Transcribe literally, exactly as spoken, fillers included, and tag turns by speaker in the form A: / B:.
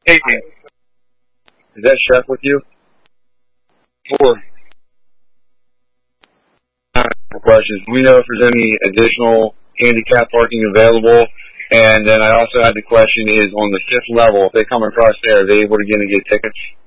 A: Hey, is that Chef with you? Four questions. Do we know if there's any additional handicap parking available? And then I also had the question is on the fifth level, if they come across there, are they able to get, to get tickets?